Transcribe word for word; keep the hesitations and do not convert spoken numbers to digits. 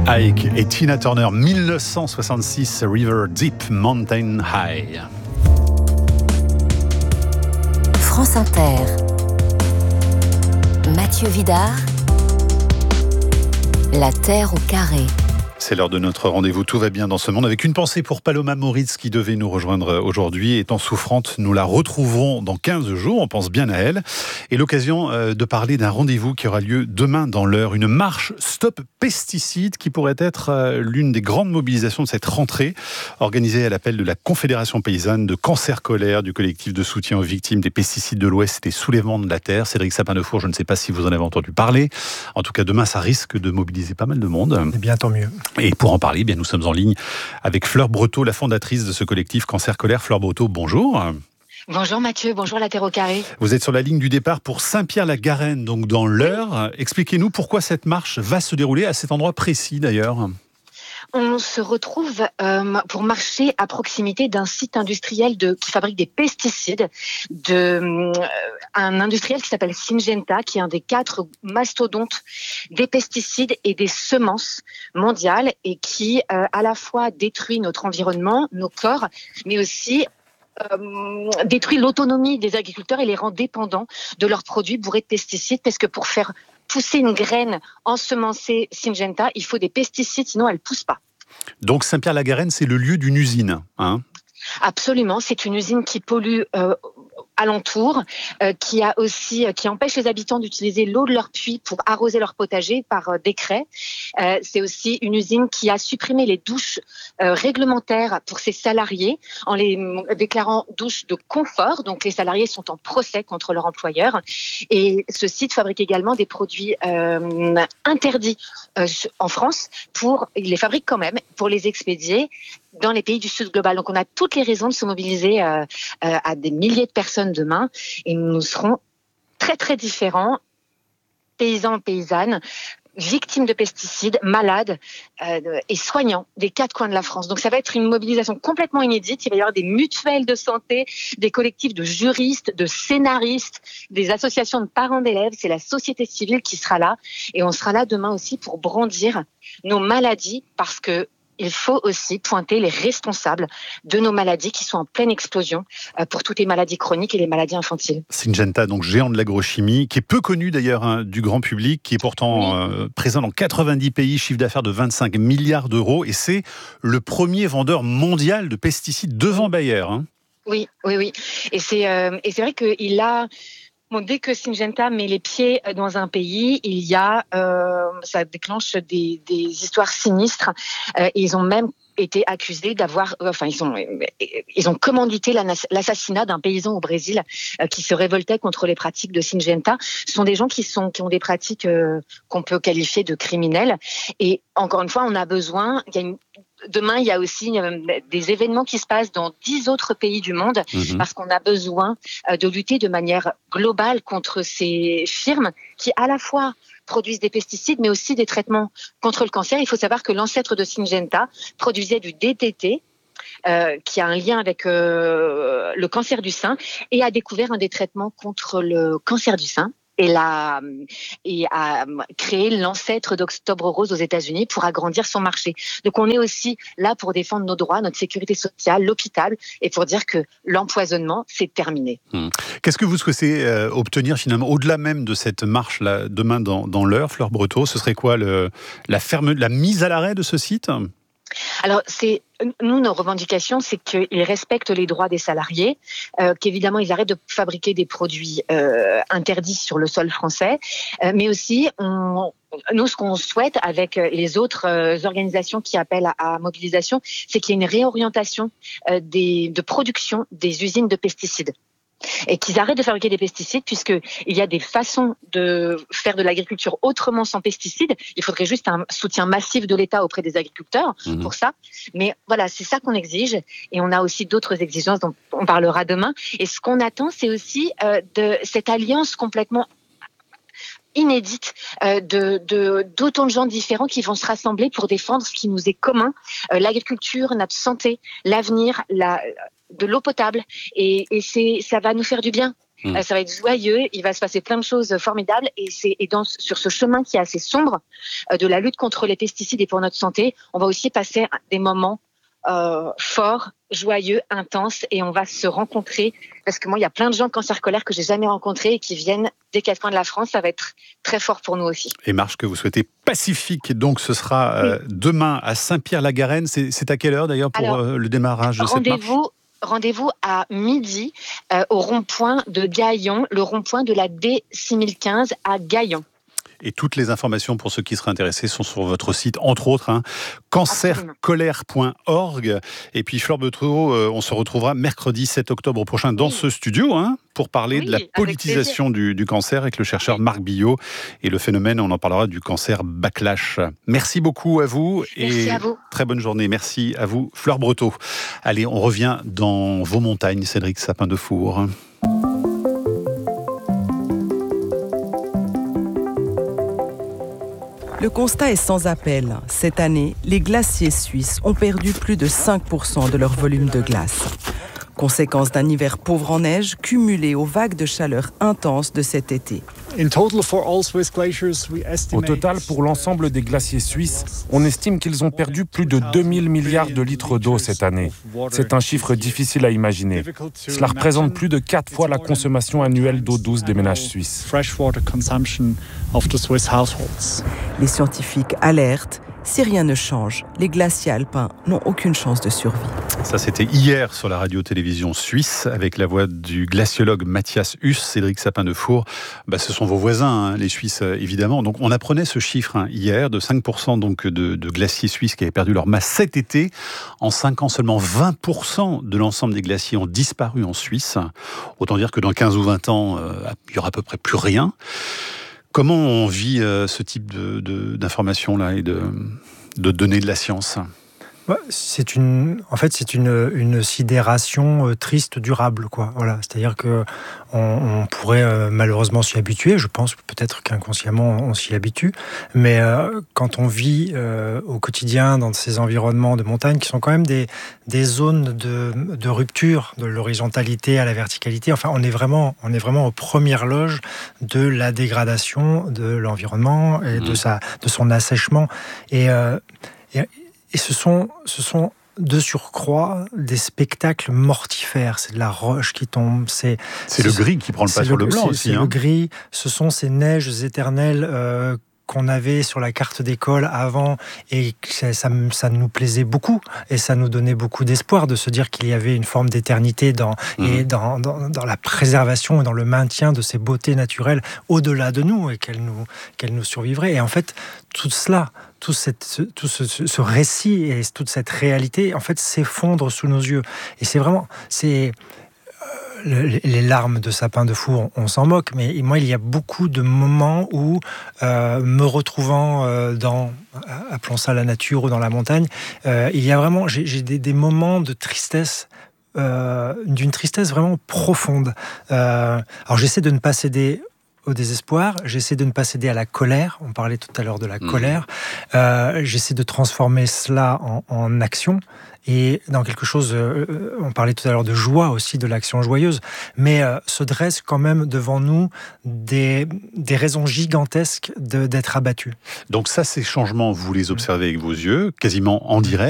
Ike et Tina Turner, dix-neuf cent soixante-six, River Deep, Mountain High. France Inter. Mathieu Vidard. La Terre au carré. C'est l'heure de notre rendez-vous Tout va bien dans ce monde, avec une pensée pour Paloma Moritz qui devait nous rejoindre aujourd'hui. Étant souffrante, nous la retrouverons dans quinze jours, on pense bien à elle. Et l'occasion de parler d'un rendez-vous qui aura lieu demain dans l'heure, une marche Stop Pesticides qui pourrait être l'une des grandes mobilisations de cette rentrée, organisée à l'appel de la Confédération Paysanne, de Cancer Colère, du collectif de soutien aux victimes des pesticides de l'Ouest et des soulèvements de la terre. Cédric Sapin-Defour, je ne sais pas si vous en avez entendu parler. En tout cas, demain, ça risque de mobiliser pas mal de monde. Eh bien, tant mieux. Et pour en parler, eh bien, nous sommes en ligne avec Fleur Breteau, la fondatrice de ce collectif Cancer Colère. Fleur Breteau, bonjour. Bonjour Mathieu, bonjour la Terre au carré. Vous êtes sur la ligne du départ pour Saint-Pierre-la-Garenne, donc dans l'Eure. Expliquez-nous pourquoi cette marche va se dérouler à cet endroit précis d'ailleurs. On se retrouve euh, pour marcher à proximité d'un site industriel de, qui fabrique des pesticides, de, euh, un industriel qui s'appelle Syngenta, qui est un des quatre mastodontes des pesticides et des semences mondiales et qui euh, à la fois détruit notre environnement, nos corps, mais aussi Euh, détruit l'autonomie des agriculteurs et les rend dépendants de leurs produits bourrés de pesticides, parce que pour faire pousser une graine ensemencée Syngenta, il faut des pesticides, sinon elle ne pousse pas. Donc Saint-Pierre-la-Garenne, c'est le lieu d'une usine, hein ? Absolument, c'est une usine qui pollue euh, alentour, euh, qui a aussi, euh, qui empêche les habitants d'utiliser l'eau de leur puits pour arroser leur potager par euh, décret. Euh, c'est aussi une usine qui a supprimé les douches euh, réglementaires pour ses salariés en les euh, déclarant douches de confort. Donc les salariés sont en procès contre leur employeur. Et ce site fabrique également des produits euh, interdits euh, en France. Pour, il les fabrique quand même pour les expédier dans les pays du Sud global. Donc on a toutes les raisons de se mobiliser euh, euh, à des milliers de personnes demain, et nous serons très très différents, paysans, paysannes, victimes de pesticides, malades euh, et soignants des quatre coins de la France. Donc ça va être une mobilisation complètement inédite. Il va y avoir des mutuelles de santé, des collectifs de juristes, de scénaristes, des associations de parents d'élèves. C'est la société civile qui sera là, et on sera là demain aussi pour brandir nos maladies, parce que il faut aussi pointer les responsables de nos maladies qui sont en pleine explosion pour toutes les maladies chroniques et les maladies infantiles. Syngenta, donc géant de l'agrochimie, qui est peu connu d'ailleurs hein, du grand public, qui est pourtant oui. euh, présent dans quatre-vingt-dix pays, chiffre d'affaires de vingt-cinq milliards d'euros, et c'est le premier vendeur mondial de pesticides devant Bayer. Hein. Oui, oui, oui. Et c'est, euh, et c'est vrai qu'il a... Bon, dès que Syngenta met les pieds dans un pays, il y a, euh, ça déclenche des, des histoires sinistres. Euh, ils ont même été accusés d'avoir, euh, enfin, ils ont, ils ont commandité l'assassinat d'un paysan au Brésil euh, qui se révoltait contre les pratiques de Syngenta. Ce sont des gens qui sont, qui ont des pratiques euh, qu'on peut qualifier de criminelles. Et encore une fois, on a besoin. Il y a une Demain, il y a aussi des événements qui se passent dans dix autres pays du monde, mmh. parce qu'on a besoin de lutter de manière globale contre ces firmes qui, à la fois, produisent des pesticides, mais aussi des traitements contre le cancer. Il faut savoir que l'ancêtre de Syngenta produisait du D D T, Euh, qui a un lien avec euh, le cancer du sein, et a découvert un des traitements contre le cancer du sein. Et, la, et a créé l'ancêtre d'Octobre Rose aux États-Unis pour agrandir son marché. Donc on est aussi là pour défendre nos droits, notre sécurité sociale, l'hôpital, et pour dire que l'empoisonnement, c'est terminé. Hum. Qu'est-ce que vous souhaitez euh, obtenir finalement, au-delà même de cette marche-là, demain dans, dans l'Eure, Fleur Breteau? Ce serait quoi le, la, ferme, la mise à l'arrêt de ce site? Alors, c'est, nous, nos revendications, c'est qu'ils respectent les droits des salariés, euh, qu'évidemment, ils arrêtent de fabriquer des produits euh, interdits sur le sol français, euh, mais aussi, on, nous, ce qu'on souhaite avec les autres euh, organisations qui appellent à, à mobilisation, c'est qu'il y ait une réorientation euh, des, de production des usines de pesticides. Et qu'ils arrêtent de fabriquer des pesticides, puisqu'il y a des façons de faire de l'agriculture autrement sans pesticides. Il faudrait juste un soutien massif de l'État auprès des agriculteurs mmh. pour ça. Mais voilà, c'est ça qu'on exige. Et on a aussi d'autres exigences dont on parlera demain. Et ce qu'on attend, c'est aussi euh, de cette alliance complètement inédite euh, de, de, d'autant de gens différents qui vont se rassembler pour défendre ce qui nous est commun, euh, l'agriculture, notre santé, l'avenir, la... de l'eau potable, et, et c'est, ça va nous faire du bien. Mmh. Euh, ça va être joyeux. Il va se passer plein de choses formidables. Et, c'est, et dans, sur ce chemin qui est assez sombre euh, de la lutte contre les pesticides et pour notre santé, on va aussi passer des moments euh, forts, joyeux, intenses, et on va se rencontrer. Parce que moi, il y a plein de gens cancers-colaires que j'ai jamais rencontrés et qui viennent des quatre coins de la France. Ça va être très fort pour nous aussi. Et marche que vous souhaitez pacifique. Donc, ce sera euh, oui. demain à Saint-Pierre-la-Garenne. C'est, c'est à quelle heure d'ailleurs pour Alors, euh, le démarrage de cette marche ? Rendez-vous à midi euh, au rond-point de Gaillon, le rond-point de la D six mille quinze à Gaillon. Et toutes les informations pour ceux qui seraient intéressés sont sur votre site, entre autres, hein, cancer colère point org. Et puis Fleur Berthaud, euh, on se retrouvera mercredi sept octobre prochain dans oui. ce studio hein, pour parler oui, de la politisation du, du cancer avec le chercheur oui. Marc Billot et le phénomène, on en parlera, du cancer backlash. Merci beaucoup à vous. Merci et à vous. Très bonne journée. Merci à vous, Fleur Berthaud. Allez, on revient dans vos montagnes, Cédric Sapin-Defour. Le constat est sans appel. Cette année, les glaciers suisses ont perdu plus de cinq pour cent de leur volume de glace. Conséquence d'un hiver pauvre en neige, cumulé aux vagues de chaleur intenses de cet été. Au total, pour l'ensemble des glaciers suisses, on estime qu'ils ont perdu plus de deux mille milliards de litres d'eau cette année. C'est un chiffre difficile à imaginer. Cela représente plus de quatre fois la consommation annuelle d'eau douce des ménages suisses. Les scientifiques alertent. Si rien ne change, les glaciers alpins n'ont aucune chance de survie. Ça, c'était hier sur la radio-télévision suisse, avec la voix du glaciologue Matthias Huss, Cédric Sapin-Defour. Bah, ce sont vos voisins, hein, les Suisses, évidemment. Donc, on apprenait ce chiffre hein, hier, de cinq pour cent donc, de, de glaciers suisses qui avaient perdu leur masse cet été. En cinq ans, seulement vingt pour cent de l'ensemble des glaciers ont disparu en Suisse. Autant dire que dans quinze ou vingt ans, euh, il n'y aura à peu près plus rien. Comment on vit euh, ce type de, de, d'informations-là et de, de données de la science ? C'est une, en fait, c'est une, une sidération euh, triste, durable, quoi. Voilà, c'est-à-dire que on, on pourrait euh, malheureusement s'y habituer. Je pense peut-être qu'inconsciemment on s'y habitue, mais euh, quand on vit euh, au quotidien dans ces environnements de montagne qui sont quand même des des zones de, de rupture de l'horizontalité à la verticalité. Enfin, on est vraiment, on est vraiment aux premières loges de la dégradation de l'environnement et mmh. de sa, de son assèchement. Et, euh, et Et ce sont, ce sont de surcroît des spectacles mortifères. C'est de la roche qui tombe. C'est, c'est, c'est le gris qui prend le pas sur le, le blanc c'est, aussi. C'est hein. le gris. Ce sont ces neiges éternelles euh, qu'on avait sur la carte d'école avant et ça, ça, ça nous plaisait beaucoup et ça nous donnait beaucoup d'espoir de se dire qu'il y avait une forme d'éternité dans, mmh. et dans, dans, dans la préservation et dans le maintien de ces beautés naturelles au-delà de nous et qu'elles nous, qu'elles nous survivraient. Et en fait, tout cela, tout, cette, tout ce, ce récit et toute cette réalité, en fait, s'effondre sous nos yeux. Et c'est vraiment... c'est les larmes de Sapin-Defour, on s'en moque, mais moi, il y a beaucoup de moments où, euh, me retrouvant euh, dans, appelons ça la nature ou dans la montagne, euh, il y a vraiment, j'ai, j'ai des, des moments de tristesse, euh, d'une tristesse vraiment profonde. Euh, alors, j'essaie de ne pas céder au désespoir, j'essaie de ne pas céder à la colère, on parlait tout à l'heure de la mmh. colère, euh, j'essaie de transformer cela en, en action, et dans quelque chose, euh, on parlait tout à l'heure de joie aussi, de l'action joyeuse, mais euh, se dressent quand même devant nous des, des raisons gigantesques de, d'être abattus. Donc ça, ces changements, vous les observez avec vos yeux, quasiment en direct.